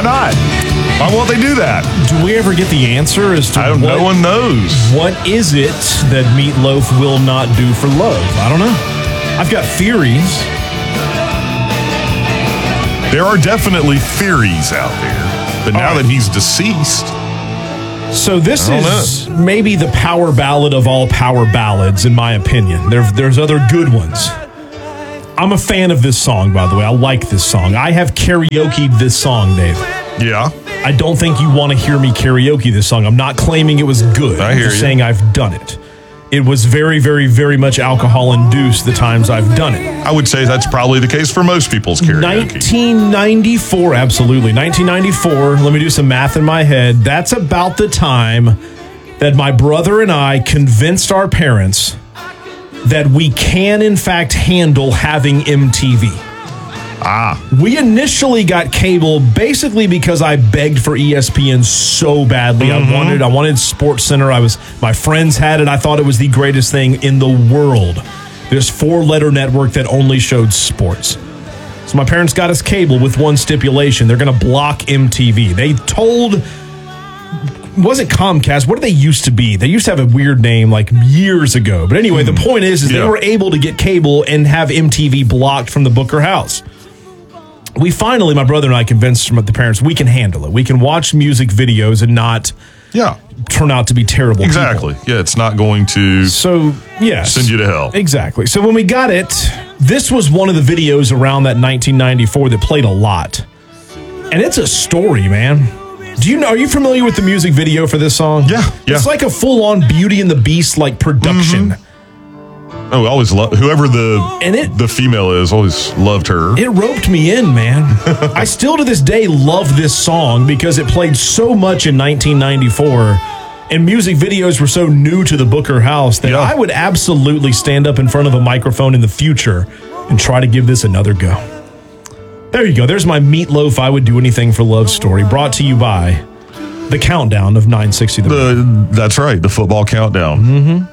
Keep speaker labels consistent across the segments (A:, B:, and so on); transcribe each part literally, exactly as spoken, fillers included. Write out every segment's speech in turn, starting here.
A: not? Why won't they do that?
B: Do we ever get the answer as to
A: I don't,
B: what,
A: no one knows.
B: What is it that Meatloaf will not do for love? I don't know. I've got theories.
A: There are definitely theories out there. But now right. that he's deceased...
B: So this is know. maybe the power ballad of all power ballads, in my opinion. There, there's other good ones. I'm a fan of this song, by the way. I like this song. I have karaoke'd this song, Dave.
A: Yeah.
B: I don't think you want to hear me karaoke this song. I'm not claiming it was good.
A: I
B: I'm
A: hear
B: just
A: you.
B: saying I've done it. It was very, very, very much alcohol-induced the times I've done it.
A: I would say that's probably the case for most people's karaoke.
B: nineteen ninety-four, absolutely. nineteen ninety-four, let me do some math in my head. That's about the time that my brother and I convinced our parents that we can, in fact, handle having M T V.
A: Ah.
B: We initially got cable basically because I begged for E S P N so badly. Mm-hmm. I wanted I wanted SportsCenter. I was my friends had it. I thought it was the greatest thing in the world. This four-letter network that only showed sports. So my parents got us cable with one stipulation. They're going to block M T V. They told... wasn't Comcast. What did they used to be? They used to have a weird name like years ago. But anyway, mm. the point is, is yeah. they were able to get cable and have M T V blocked from the Booker house. We finally, my brother and I, convinced the parents we can handle it. We can watch music videos and not
A: yeah.
B: turn out to be terrible
A: Exactly.
B: people.
A: Yeah, it's not going to
B: so, yes.
A: send you to hell.
B: Exactly. So when we got it, this was one of the videos around that nineteen ninety-four that played a lot. And it's a story, man. Do you know, are you familiar with the music video for this song?
A: Yeah. yeah.
B: It's like a full-on Beauty and the Beast like production.
A: Mm-hmm. Oh, I always love whoever the
B: and it,
A: the female is. Always loved her.
B: It roped me in, man. I still to this day love this song because it played so much in nineteen ninety-four, and music videos were so new to the Booker house that yeah. I would absolutely stand up in front of a microphone in the future and try to give this another go. There you go. There's my Meatloaf I Would Do Anything for Love story, brought to you by the Countdown of nine sixty. The,
A: the That's right, the football countdown.
B: Mm-hmm.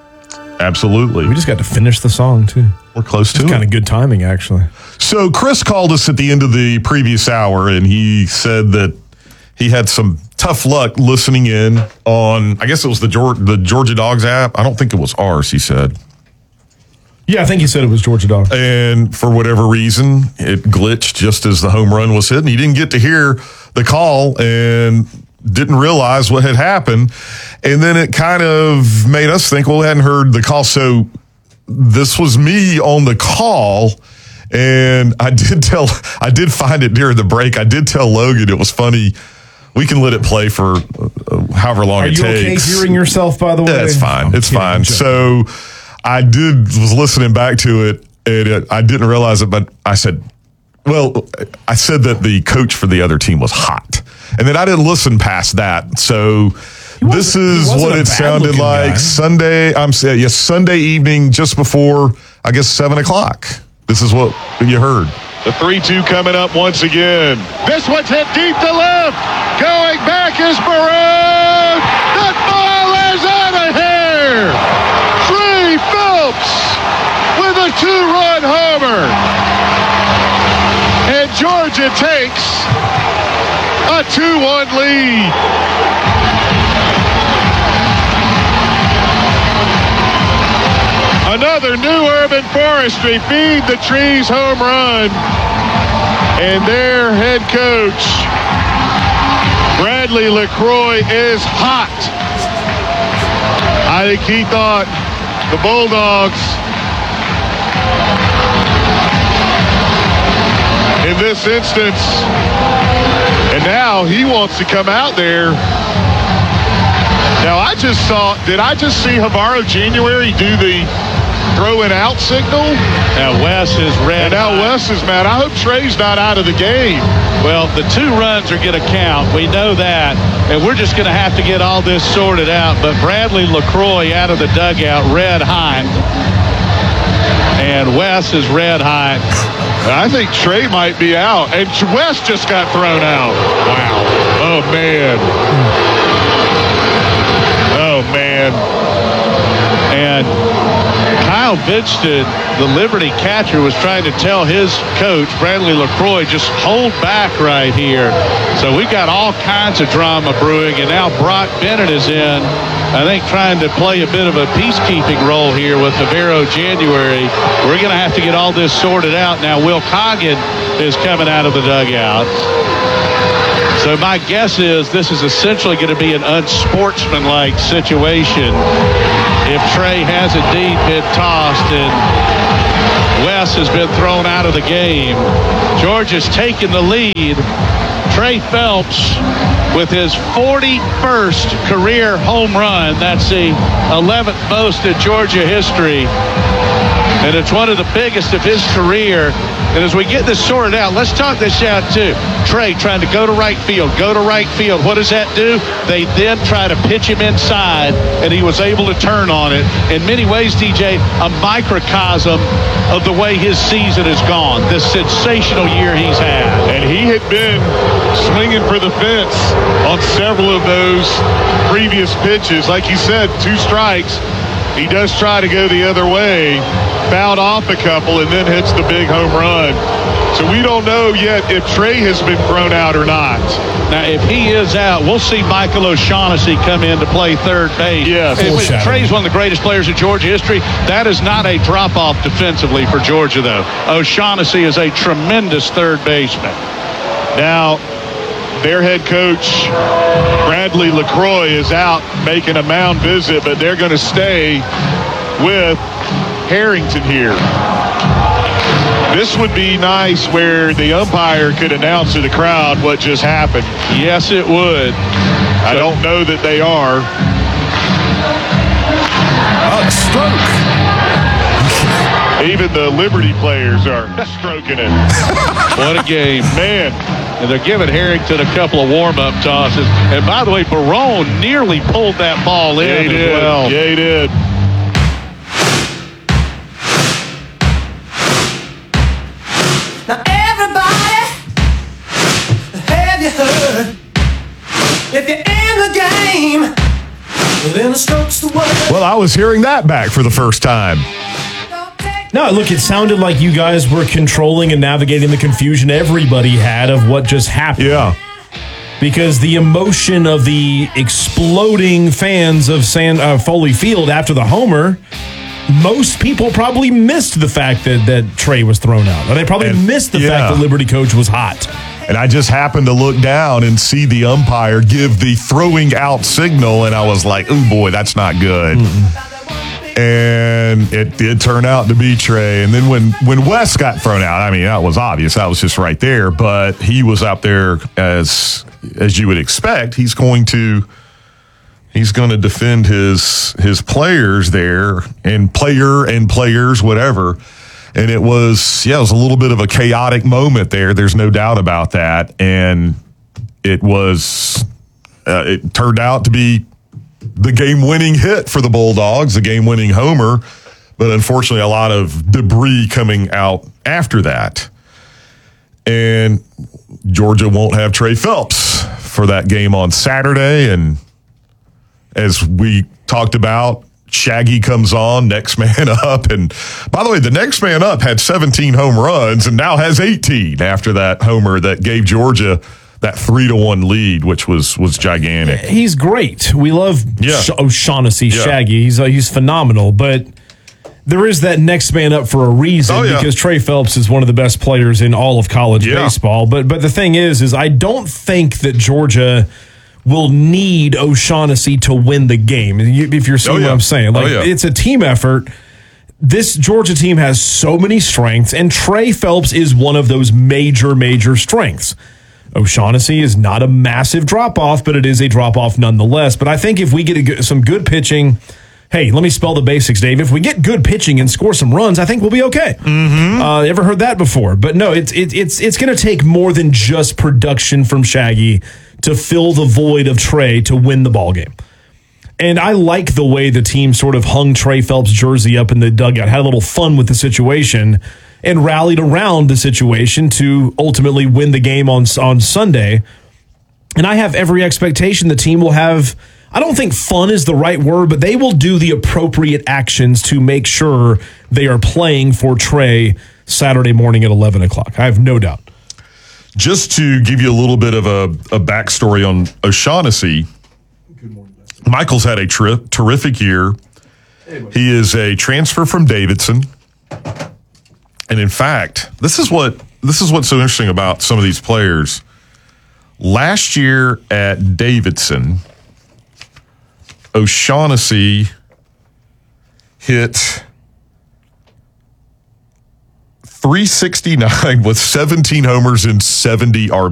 A: Absolutely.
B: We just got to finish the song, too.
A: We're close to
B: it's
A: it.
B: kind of good timing, actually.
A: So Chris called us at the end of the previous hour, and he said that he had some tough luck listening in on, I guess it was the Georgia, the Georgia Dogs app. I don't think it was ours, he said.
B: Yeah, I think he said it was Georgia Dogs.
A: And for whatever reason, it glitched just as the home run was hit, and he didn't get to hear the call and didn't realize what had happened. And then it kind of made us think, well, we hadn't heard the call. So this was me on the call. And I did tell, I did find it during the break. I did tell Logan it was funny. We can let it play for uh, however long
B: Are
A: it takes.
B: Are you okay hearing yourself, by the way?
A: Yeah, it's fine.
B: Oh,
A: it's fine. So I did, was listening back to it, and it, I didn't realize it, but I said, well, I said that the coach for the other team was hot. And then I didn't listen past that. So this is what it sounded like guy. Sunday. I'm saying, yes, Sunday evening, just before, I guess, seven o'clock. This is what you heard.
C: The three two coming up once again. This one's hit deep to left. Going back is Maroon. That ball is out of here. Trey Phelps with a two-run homer. And Georgia takes a two one lead. Another new Urban Forestry Feed the Trees home run. And their head coach, Bradley LaCroix, is hot. I think he thought the Bulldogs, in this instance, and now he wants to come out there. Now I just saw, did I just see Havaro January do the throw and out signal?
D: Now Wes is red.
C: And now Wes is mad. I hope Trey's not out of the game.
D: Well, the two runs are going to count. We know that. And we're just going to have to get all this sorted out. But Bradley LaCroix out of the dugout, red hot. And Wes is red hot.
C: I think Trey might be out. And Wes just got thrown out. Wow. Oh, man. Oh, man.
D: And Kyle Kyle Vidsted, the Liberty catcher, was trying to tell his coach, Bradley LaCroix, just hold back right here. So we got all kinds of drama brewing, and now Brock Bennett is in, I think, trying to play a bit of a peacekeeping role here with Favero January. We're going to have to get all this sorted out. Now Will Coggin is coming out of the dugout. So my guess is this is essentially going to be an unsportsmanlike situation if Trey has indeed been tossed and Wes has been thrown out of the game. Georgia's taken the lead. Trey Phelps with his forty-first career home run. That's the eleventh most in Georgia history. And it's one of the biggest of his career. And as we get this sorted out, let's talk this out too. Trey trying to go to right field, go to right field. What does that do? They then try to pitch him inside, and he was able to turn on it. In many ways, D J, a microcosm of the way his season has gone, this sensational year he's had.
C: And he had been swinging for the fence on several of those previous pitches. Like you said, two strikes. He does try to go the other way, fouled off a couple, and then hits the big home run. So we don't know yet if Trey has been thrown out or not.
D: Now, if he is out, we'll see Michael O'Shaughnessy come in to play third base.
C: Yes.
D: If Trey's one of the greatest players in Georgia history. That is not a drop-off defensively for Georgia, though. O'Shaughnessy is a tremendous third baseman.
C: Now, their head coach, Bradley LaCroix, is out making a mound visit, but they're going to stay with Harrington here. This would be nice where the umpire could announce to the crowd what just happened.
D: Yes, it would.
C: I so, don't know that they are.
A: Uh, stroke.
C: Even the Liberty players are stroking it.
D: What a game.
C: Man.
D: And they're giving Harrington a couple of warm-up tosses. And by the way, Barone nearly pulled that ball in
C: yeah, he
D: as
C: did.
D: well.
C: Yeah, he did.
E: Now everybody, have you heard? If you're in the game, then the stroke's the word.
A: Well, I was hearing that back for the first time.
B: No, look, it sounded like you guys were controlling and navigating the confusion everybody had of what just happened.
A: Yeah.
B: Because the emotion of the exploding fans of San uh, Foley Field after the homer, most people probably missed the fact that, that Trey was thrown out. Or they probably
A: and,
B: missed the
A: yeah.
B: fact the Liberty coach was hot.
A: And I just happened to look down and see the umpire give the throwing out signal, and I was like, oh, boy, that's not good. Mm-mm. And it did turn out to be Trey. And then when, when Wes got thrown out, I mean, that was obvious. That was just right there. But he was out there as as you would expect. He's going to he's going to defend his his players there, and player and players, whatever. And it was, yeah, it was a little bit of a chaotic moment there. There's no doubt about that. And it was, uh, it turned out to be the game-winning hit for the Bulldogs, the game-winning homer, but unfortunately a lot of debris coming out after that. And Georgia won't have Trey Phelps for that game on Saturday, and as we talked about, Shaggy comes on, next man up, and by the way, the next man up had seventeen home runs and now has eighteen after that homer that gave Georgia that three to one lead, which was was gigantic.
B: He's great. We love
A: yeah.
B: Sh- O'Shaughnessy,
A: yeah.
B: Shaggy. He's uh, he's phenomenal. But there is that next man up for a reason,
A: oh, yeah.
B: because Trey Phelps is one of the best players in all of college
A: yeah.
B: baseball. But but the thing is, is I don't think that Georgia will need O'Shaughnessy to win the game. If you're seeing
A: oh, yeah.
B: what I'm saying, like
A: oh, yeah.
B: it's a team effort. This Georgia team has so many strengths, and Trey Phelps is one of those major, major strengths. O'Shaughnessy is not a massive drop-off, but it is a drop-off nonetheless. But I think if we get a good, some good pitching, hey, let me spell the basics, Dave. If we get good pitching and score some runs, I think we'll be okay.
A: Mm-hmm.
B: Uh, ever heard that before? But no, it's it, it's it's going to take more than just production from Shaggy to fill the void of Trey to win the ball game. And I like the way the team sort of hung Trey Phelps' jersey up in the dugout, had a little fun with the situation, and rallied around the situation to ultimately win the game on on Sunday. And I have every expectation the team will have, I don't think fun is the right word, but they will do the appropriate actions to make sure they are playing for Trey Saturday morning at eleven o'clock. I have no doubt.
A: Just to give you a little bit of a, a backstory on O'Shaughnessy, Michael's had a tri- terrific year. He is a transfer from Davidson. And in fact, this is what this is what's so interesting about some of these players. Last year at Davidson, O'Shaughnessy hit three sixty-nine with seventeen homers and seventy R B Is.